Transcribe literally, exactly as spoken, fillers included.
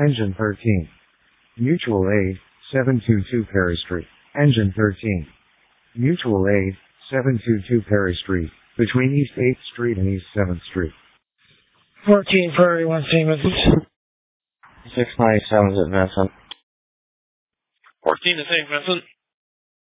Engine thirteen. Mutual Aid, seven two two Perry Street. Engine thirteen. Mutual Aid, seven two two Perry Street, between East eighth Street and East seventh Street. fourteen Prairie, one Saint Vincent. six ninety-seven is at Vincent. fourteen to Saint Vincent.